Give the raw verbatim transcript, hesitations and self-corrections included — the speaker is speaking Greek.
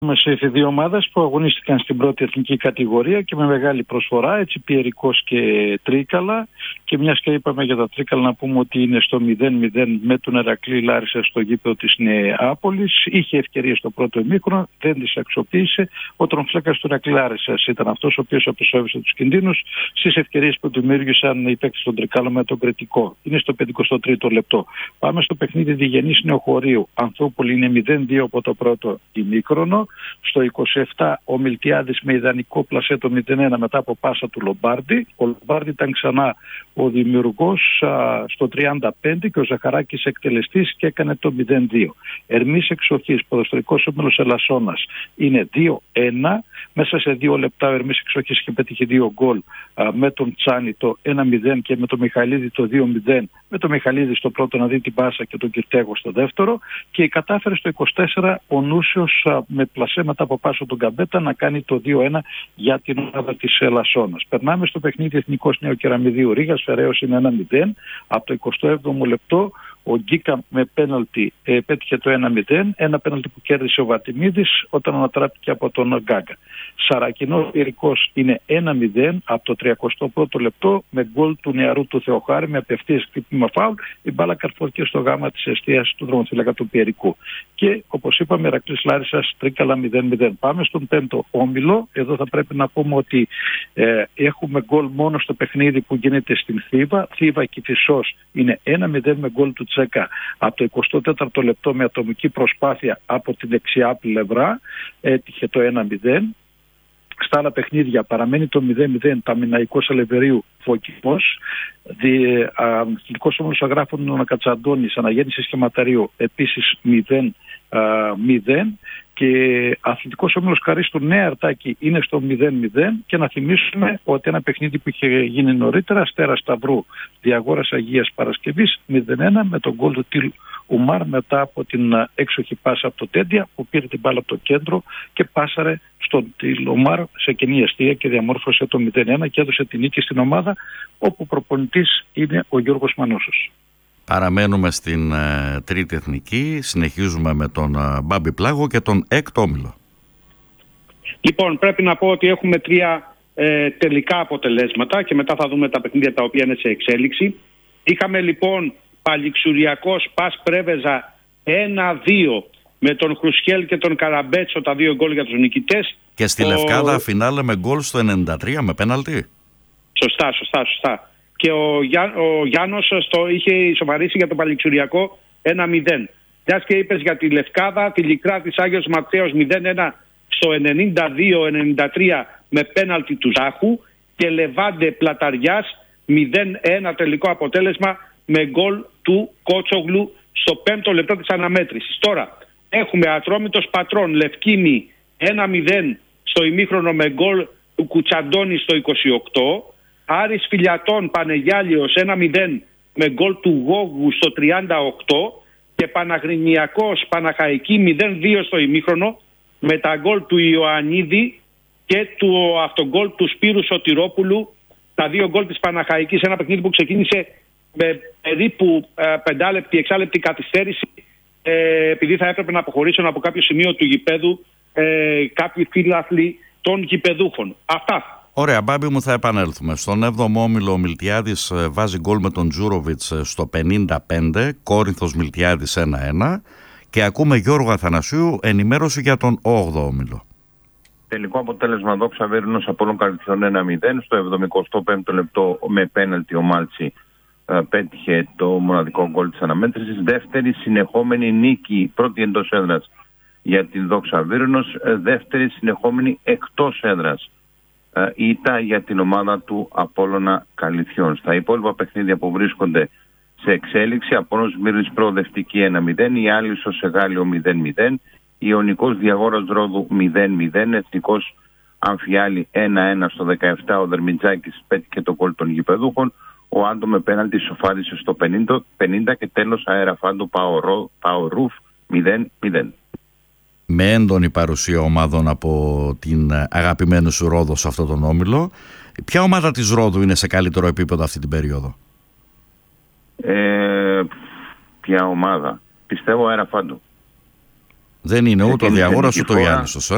Σε δύο ομάδες που αγωνίστηκαν στην πρώτη εθνική κατηγορία και με μεγάλη προσφορά, έτσι Πιερικός και Τρίκαλα. Και μιας και είπαμε για τα Τρίκαλα, να πούμε ότι είναι στο μηδέν μηδέν με τον Ηρακλή Λάρισα στο γήπεδο της Νεάπολης. Είχε ευκαιρίες στο πρώτο ημίχρονο, δεν τις αξιοποίησε. Ο τρομπφλέκας του Ηρακλή Λάρισσας ήταν αυτός ο οποίος απεσόβησε τους κινδύνους στις ευκαιρίες που δημιούργησαν οι παίκτες των Τρικάλων με τον Κρητικό. Είναι στο πενηκοστό τρίτο λεπτό. Πάμε στο παιχνίδι Διγενής Νεοχωρίου. Ανθούπολη είναι μηδέν δύο από το πρώτο ημίχρονο. Στο είκοσι επτά ο Μιλτιάδης με ιδανικό πλασέ το μηδέν ένα μετά από πάσα του Λομπάρντι. Ο Λομπάρντι ήταν ξανά ο δημιουργός α, στο τριάντα πέντε και ο Ζαχαράκης εκτελεστής και έκανε το μηδέν δύο. Ερμής Εξοχής, ποδοσφαιρικός όμιλος Ελασσόνας, είναι δύο ένα. Μέσα σε δύο λεπτά ο Ερμής Εξοχής είχε πετύχει δύο γκολ α, με τον Τσάνι το ένα μηδέν και με τον Μιχαλίδη το δύο μηδέν. Με τον Μιχαλίδη στο πρώτο να δει την πάσα και τον Κυρτέγο στο δεύτερο. Και κατάφερε στο είκοσι τέσσερα ο Νούσιος α, με πλασέ μετά από πάσο τον Καμπέτα να κάνει το δύο ένα για την ομάδα της Ελασσόνας. Περνάμε στο παιχνίδι Εθνικός Νεοκεραμιδίου Ρήγας. Φεραίος είναι ένα μηδέν. Από το εικοστό έβδομο λεπτό ο Γκίκα με πέναλτι ε, πέτυχε το ένα μηδέν. Ένα πέναλτι που κέρδισε ο Βατιμίδης όταν ανατράπηκε από τον Γκάγκα. Σαρακινός Πιερικός είναι ένα μηδέν από το τριακοστό πρώτο λεπτό με γκολ του νεαρού του Θεοχάρη με απευθείας χτύπημα φάουλ. Η μπάλα καρφώθηκε στο γάμα της εστίας του δρομοφύλακα του Πιερικού. Και όπως είπαμε, Ηρακλής Λάρισσας Τρίκαλα μηδέν μηδέν. Πάμε στον πέμπτο όμιλο. Εδώ θα πρέπει να πούμε ότι ε, έχουμε γκολ μόνο στο παιχνίδι που γίνεται στην Θήβα. Θήβα Κηφισός είναι ένα μηδέν με γκολ του Τσέκα από το εικοστό τέταρτο λεπτό με ατομική προσπάθεια από τη δεξιά πλευρά. Έτυχε το ένα μηδέν. Στα άλλα παιχνίδια παραμένει το μηδέν μηδέν Ταμιναϊκός Αλεβερίου Φωκισμός, Αθλητικός Όμιλος Αγράφων Νονακατσαντώνης Αναγέννησης Σχηματαρίου επίσης μηδέν μηδέν και Αθλητικός Όμιλος Καρίστου Νέα Αρτάκη είναι στο μηδέν μηδέν. Και να θυμίσουμε ότι ένα παιχνίδι που είχε γίνει νωρίτερα, Αστέρας Σταυρού Διαγόρας Αγίας Παρασκευής μηδέν ένα με τον γκολ του Τιλ Ουμάρ μετά από την έξοχη πάσα από το Τέντια που πήρε την μπάλα από το κέντρο και πάσαρε στον Τιλ Ουμάρ σε κοινή αιστεία και διαμόρφωσε το μηδέν ένα και έδωσε την νίκη στην ομάδα, όπου προπονητής είναι ο Γιώργος Μανούσος. Παραμένουμε στην ε, τρίτη εθνική, συνεχίζουμε με τον ε, Μπάμπη Πλάγο και τον έκτο όμιλο. Λοιπόν, πρέπει να πω ότι έχουμε τρία ε, τελικά αποτελέσματα και μετά θα δούμε τα παιχνίδια τα οποία είναι σε εξέλιξη. Είχαμε λοιπόν Παλιξουριακός Πας Πρέβεζα ένα δύο με τον Χρουσχέλ και τον Καραμπέτσο, τα δύο γκολ για τους νικητές. Και στη ο... Λευκάδα φινάλε με γκολ στο ενενήντα τρία με πέναλτι. Σωστά, σωστά, σωστά. Και ο, Γιά, ο Γιάννος στο είχε ισοφαρίσει για τον Παλιξουριακό ένα μηδέν. Μιας και είπες για τη Λευκάδα, τη Λυκρά της Άγιος Ματθαίος μηδέν ένα στο ενενήντα δύο ενενήντα τρία με πέναλτι του Ζάχου και Λεβάντε Πλαταριάς μηδέν ένα τελικό αποτέλεσμα με γκολ του Κότσογλου στο πέμπτο λεπτό της αναμέτρησης. Τώρα έχουμε Ατρόμητος Πατρών Λευκίνη ένα μηδέν στο ημίχρονο με γκολ του Κουτσαντώνη στο είκοσι οκτώ. Άρης Φιλιατών Πανεγιάλιος ένα μηδέν με γκολ του Γόγου στο τριάντα οκτώ και Παναγρινιακός Παναχαϊκή μηδέν δύο στο ημίχρονο με τα γκολ του Ιωαννίδη και του αυτογκολ του Σπύρου Σωτηρόπουλου, τα δύο γκολ της Παναχαϊκής, ένα παιχνίδι που ξεκίνησε με περίπου πεντάλεπτη, εξάλεπτη καθυστέρηση ε, επειδή θα έπρεπε να αποχωρήσουν από κάποιο σημείο του γηπέδου ε, κάποιοι φίλαθλοι των γηπεδούχων. Αυτά. Ωραία, Μπάμπη μου, θα επανέλθουμε. Στον έβδομο όμιλο ο Μιλτιάδης βάζει γκολ με τον Τζούροβιτς στο πενήντα πέντε, Κόρινθος Μιλτιάδης ένα ένα και ακούμε Γιώργο Αθανασίου ενημέρωση για τον όγδοο όμιλο. Τελικό αποτέλεσμα Δόξα Βέρινος Απόλλων Καρδιθιών ένα μηδέν. Στο εβδομηκοστό πέμπτο λεπτό με πέναλτι ο Μάλτσι ε, πέτυχε το μοναδικό γκολ της αναμέτρησης. Δεύτερη συνεχόμενη νίκη, πρώτη εντός έδρας για την Δόξα Βέρινος, ε, δεύτερη συνεχόμενη εκτός έδρας ήττα για την ομάδα του Απόλλωνα Καλυθιών. Στα υπόλοιπα παιχνίδια που βρίσκονται σε εξέλιξη, Απόλλωνας Μύρνης προοδευτική ένα μηδέν, η Άλυσσος Εγάλιο μηδέν μηδέν, Ιωνικός Διαγόρας Ρόδου μηδέν μηδέν, Εθνικός Αμφιάλη ένα ένα στο δεκαεπτά, ο Δερμιτζάκης πέτυχε το γκολ των γηπεδούχων, ο Άντο με πέναλτι σοφάρισε στο πενήντα και τέλος Αέρα Φάντο Παορούφ μηδέν μηδέν. Με έντονη παρουσία ομάδων από την αγαπημένη σου Ρόδο σε αυτόν τον όμιλο. Ποια ομάδα της Ρόδου είναι σε καλύτερο επίπεδο αυτή την περίοδο? Ε, ποια ομάδα? Πιστεύω Αέρα Φάντο. Δεν είναι ούτε ο Διαγόρας ούτε ο Γιάννησος. Ε?